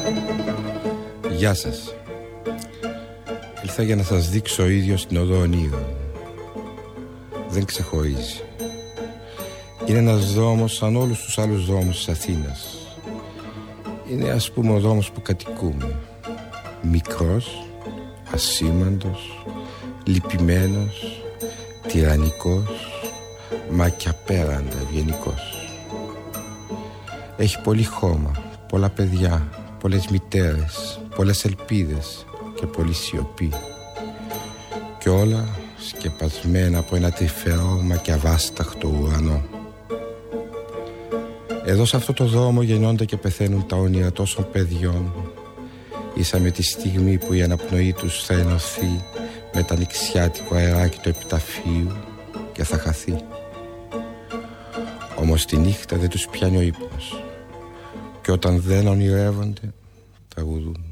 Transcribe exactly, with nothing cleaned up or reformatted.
Γεια σας. Ήλθα για να σας δείξω ο ίδιος την οδό ονείρων. Δεν ξεχωρίζει. Είναι ένας δρόμος σαν όλους τους άλλους δρόμους της Αθήνας. Είναι, ας πούμε, ο δρόμος που κατοικούμε. Μικρός, ασήμαντος, λυπημένος, τυραννικός, μα και απέραντα ευγενικός. Έχει πολύ χώμα, πολλά παιδιά, πολλές μητέρες, πολλές ελπίδες και πολλή σιωπή. Κι όλα σκεπασμένα από ένα τρυφερό μα και αβάσταχτο ουρανό. Εδώ σε αυτό το δρόμο γεννιόνται και πεθαίνουν τα όνειρα τόσων παιδιών, ίσα με τη στιγμή που η αναπνοή τους θα ενωθεί με τα νηξιάτικο αεράκι του επιταφείου και θα χαθεί. Όμως τη νύχτα δεν τους πιάνει ο ύπνος, και όταν δεν ονειρεύονται τραγουδούν.